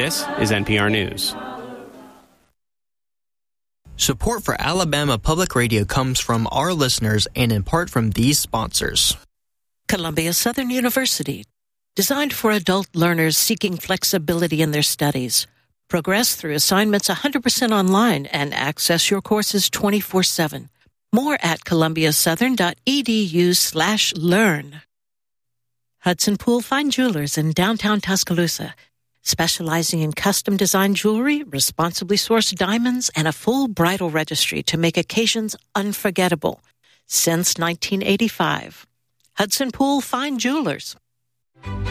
This is NPR News. Support for Alabama Public Radio comes from our listeners and in part from these sponsors. Columbia Southern University, designed for adult learners seeking flexibility in their studies. Progress through assignments 100% online and access your courses 24/7. More at columbiasouthern.edu/learn. Hudson Pool Fine Jewelers in downtown Tuscaloosa, specializing in custom-designed jewelry, responsibly sourced diamonds, and a full bridal registry to make occasions unforgettable. Since 1985. Hudson Pool Fine Jewelers.